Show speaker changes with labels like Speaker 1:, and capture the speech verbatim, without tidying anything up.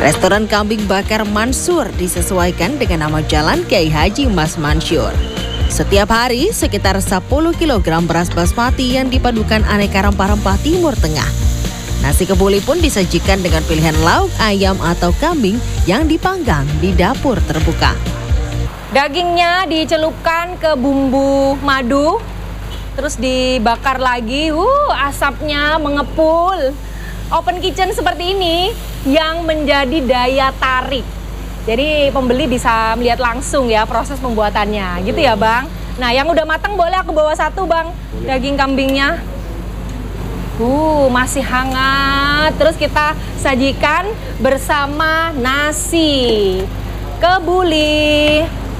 Speaker 1: Restoran kambing bakar Mansur disesuaikan dengan nama jalan Kiai Haji Mas Mansur. Setiap hari sekitar sepuluh kilogram beras basmati yang dipadukan aneka rempah-rempah Timur Tengah. Nasi kebuli pun disajikan dengan pilihan lauk ayam atau kambing yang dipanggang di dapur terbuka.
Speaker 2: Dagingnya dicelupkan ke bumbu madu, terus dibakar lagi. Uh, asapnya mengepul. Open kitchen seperti ini yang menjadi daya tarik. Jadi pembeli bisa melihat langsung ya proses pembuatannya, gitu ya Bang. Nah, yang udah matang boleh aku bawa satu Bang, daging kambingnya. Uh, masih hangat. Terus kita sajikan bersama nasi kebuli.